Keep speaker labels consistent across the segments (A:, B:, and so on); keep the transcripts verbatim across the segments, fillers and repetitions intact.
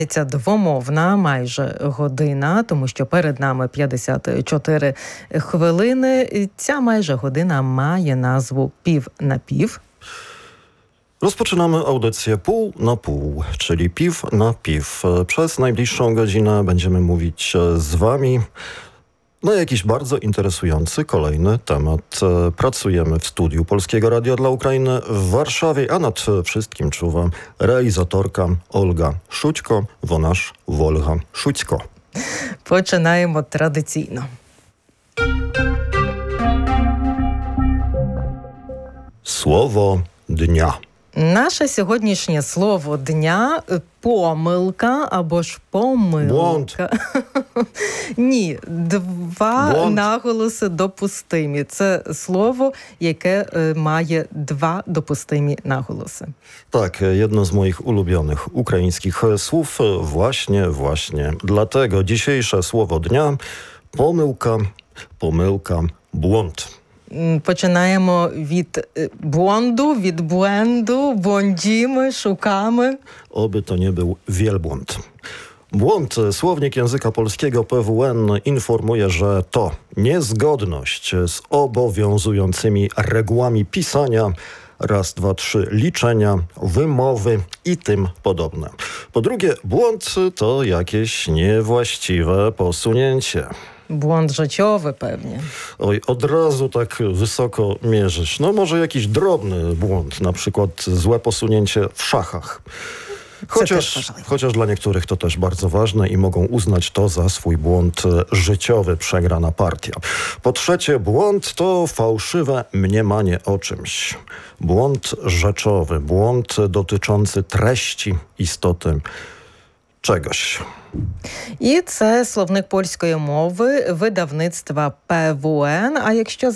A: Ця двомовна майже година, тому що перед нами п'ятдесят чотири хвилини. Ця майже година mає назву «Пів на пів».
B: Rozpoczynamy audycję pół na pół, czyli piw na piw. Przez najbliższą godzinę będziemy mówić z Wami na jakiś bardzo interesujący kolejny temat. Pracujemy w studiu Polskiego Radia dla Ukrainy w Warszawie, a nad wszystkim czuwa realizatorka Olga Szućko, wonaż Wolga Szućko.
A: Починаємо традиційно.
B: Słowo dnia.
A: Наше сьогоднішнє слово дня – помилка або ж помилка. Ні, два
B: Блонд.
A: наголоси допустимі. Це слово, яке е, має два допустимі наголоси.
B: Tak, jedno z moich ulubionych ukraińskich słów właśnie, właśnie. Dlatego dzisiejsze słowo dnia pomyłka, pomyłka, błąd.
A: М, Починаємо від е, блонду, від бленду, блондіми, шуками.
B: Oby to nie był wielbłąd. Błąd. Słownik języka polskiego P W N informuje, że to niezgodność z obowiązującymi regułami pisania, raz, dwa, trzy, liczenia, wymowy i tym podobne. Po drugie, błąd to jakieś niewłaściwe posunięcie.
A: Błąd życiowy pewnie.
B: Oj, od razu tak wysoko mierzysz. No może jakiś drobny błąd, na przykład złe posunięcie w szachach.
A: też
B: Chociaż,
A: możliwe.
B: chociaż dla niektórych to też bardzo ważne i mogą uznać to za swój błąd e, życiowy, przegrana partia. Po trzecie, błąd to fałszywe mniemanie o czymś. Błąd rzeczowy, błąd dotyczący treści, istoty czegoś.
A: І це словник польської мови видавництва П В Н. А якщо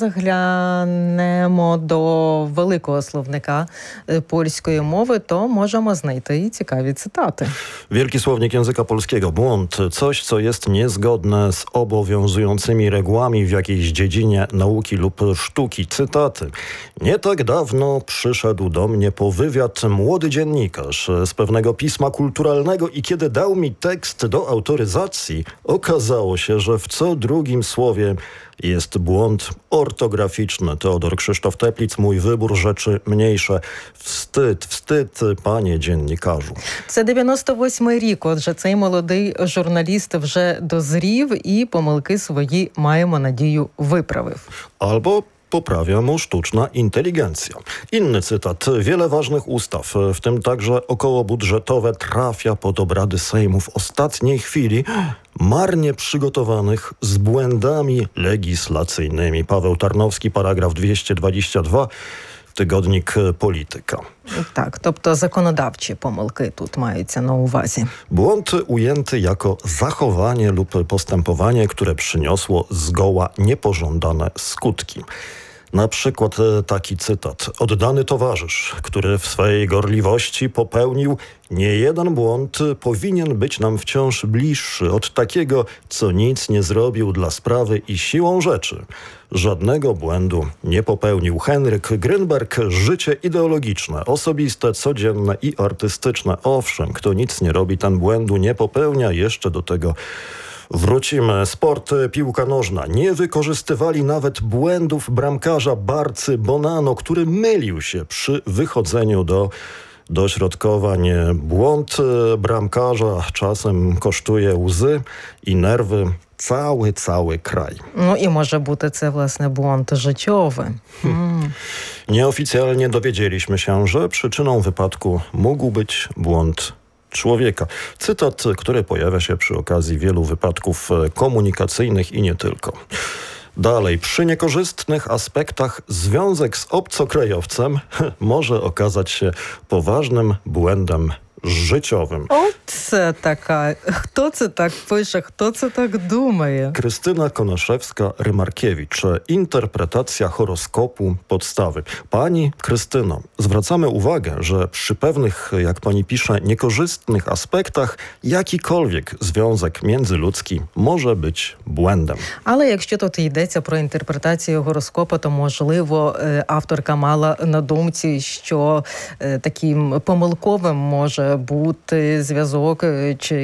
A: заглянемо до великого словника е, польської мови, то можемо знайти і цікаві цитати.
B: Wielki słownik języka polskiego. Błąd. Coś, co jest niezgodne z obowiązującymi regułami w jakiejś dziedzinie nauki lub sztuki. Cytaty. Nie tak dawno przyszedł do mnie po wywiad młody dziennikarz z pewnego pisma kulturalnego i kiedy dał mi tekst do autoryzacji, okazało się, że w co drugim słowie jest błąd ortograficzny. Teodor Krzysztof Teplic, mój wybór, rzeczy mniejsze. Wstyd, wstyd, panie dziennikarzu.
A: Це дев'яносто восьмий рік, отже, цей молодий журналіст вже дозрів і помилки свої, маємо надію, виправив.
B: Albo poprawia mu sztuczna inteligencja. Inny cytat. Wiele ważnych ustaw, w tym także okołobudżetowe, trafia pod obrady Sejmu w ostatniej chwili, marnie przygotowanych z błędami legislacyjnymi. Paweł Tarnowski, paragraf dwieście dwadzieścia dwa, tygodnik Polityka.
A: Так, тобто законодавчі помилки тут маються на увазі.
B: Błąd ujęty jako zachowanie lub postępowanie, które przyniosło zgoła niepożądane skutki. Na przykład e, taki cytat. Oddany towarzysz, który w swej gorliwości popełnił nie jeden błąd, powinien być nam wciąż bliższy od takiego, co nic nie zrobił dla sprawy i siłą rzeczy. Żadnego błędu nie popełnił. Henryk Grynberg. Życie ideologiczne, osobiste, codzienne i artystyczne. Owszem, kto nic nie robi, ten błędu nie popełnia. Jeszcze do tego wrócimy. Sport, piłka nożna. Nie wykorzystywali nawet błędów bramkarza Barcy Bonano, który mylił się przy wychodzeniu do dośrodkowań. Błąd bramkarza czasem kosztuje łzy i nerwy cały, cały kraj.
A: Ну і може бути це, власне, блонд життєвий. М.
B: Nieoficjalnie dowiedzieliśmy się, że przyczyną wypadku mógł być błąd człowieka. Cytat, który pojawia się przy okazji wielu wypadków e, komunikacyjnych i nie tylko. Dalej, przy niekorzystnych aspektach związek z obcokrajowcem może okazać się poważnym błędem życiowym.
A: Оце така. Хто це так пише, хто це так думає?
B: Krystyna Konaszewska-Rymarkiewicz. Interpretacja horoskopu podstawy. Pani Krystyno, zwracamy uwagę, że przy pewnych, jak pani pisze, niekorzystnych aspektach jakikolwiek związek międzyludzki może być błędem.
A: Але якщо тут йдеться про інтерпретацію гороскопа, то, можливо, е, авторка мала на думці, що е, таким помилковим може бути зв'язок чи